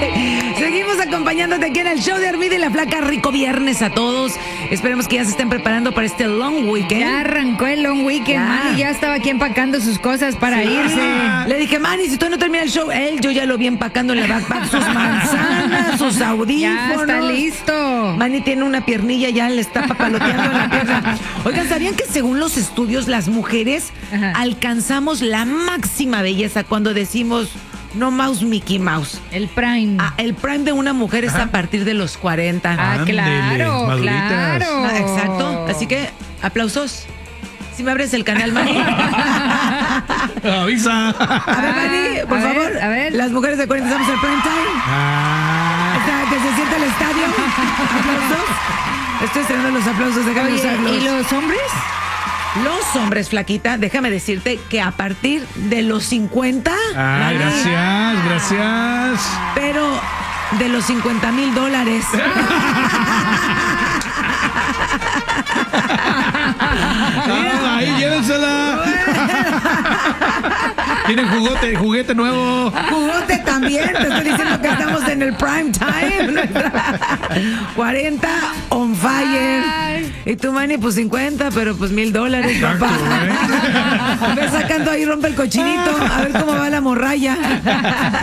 Seguimos acompañándote aquí en el show de Armida y la Flaca. Rico viernes a todos. Esperemos que ya se estén preparando para este long weekend. Ya arrancó el long weekend, Manny ya estaba aquí empacando sus cosas para irse. Le dije, Manny, si todavía no termina el show, yo ya lo vi empacando en la backpack, sus manzanas, sus audífonos. Ya está listo. Manny tiene una piernilla, ya le está papaloteando la pierna. Oigan, ¿sabían que según los estudios las mujeres alcanzamos la máxima belleza cuando decimos no mouse, Mickey Mouse? El prime. El prime de una mujer es a partir de los 40. Claro, maduritas. claro. Exacto. Así que, aplausos. Si me abres el canal, Manny. Avisa. A ver, Manny, por favor. A ver. Las mujeres de 40 estamos en prime time. Que se sienta el estadio. Aplausos. Estoy estrenando los aplausos, déjame usarlos. ¿Y los hombres? Los hombres, Flaquita, déjame decirte que a partir de los 50... Manny, Gracias. pero de los $50,000. Ahí llévensela. Tienen juguete nuevo. Jugote también, te estoy diciendo que estamos en el prime time. 40 on fire. Y tú, Manny, pues 50, pero pues $1,000, papá. Ve sacando ahí, rompe el cochinito, a ver cómo va la morralla.